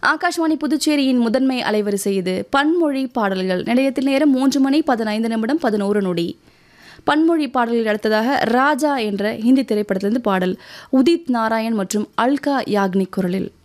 ஆகாஷ்வாணி புதுச்சேரியின் முதன்மை அலைவரிசை இது. பன்மொழி பாடல்கள். நிலையத்தில் நேரம் 3:15 பன்மொழி பாடல்கள் அடுத்ததாக ராஜா என்ற ஹிந்தி திரைப்படத்திலிருந்து பாடல். உதித் நாராயண் மற்றும் அல்கா யாக்னிக் குரலில்.